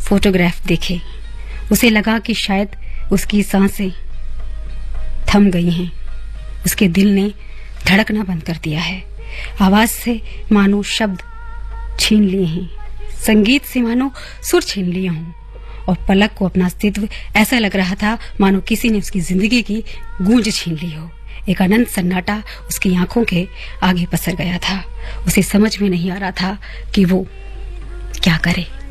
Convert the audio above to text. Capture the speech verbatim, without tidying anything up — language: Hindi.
फोटोग्राफ देखे। उसे लगा कि शायद उसकी सांसें थम गई हैं। उसके दिल ने धड़कना बंद कर दिया है। आवाज से मानो शब्द छीन लिए हैं, संगीत से मानो सुर छीन लिए हों, और पलक को अपना अस्तित्व ऐसा लग रहा था मानो किसी ने उसकी जिंदगी की गूंज छीन ली हो। एक अनंत सन्नाटा उसकी आंखों के आगे पसर गया था। उसे समझ में नहीं आ रहा था कि वो क्या करे।